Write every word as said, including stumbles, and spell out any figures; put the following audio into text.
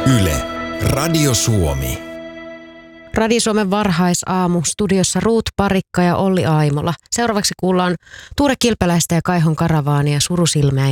Yle, Radio Suomi. Radio Suomen varhaisaamu, studiossa Ruut Parikka ja Olli Aimola. Seuraavaksi kuullaan Tuure Kilpeläistä ja Kaihon Karavaania Surusilmäinen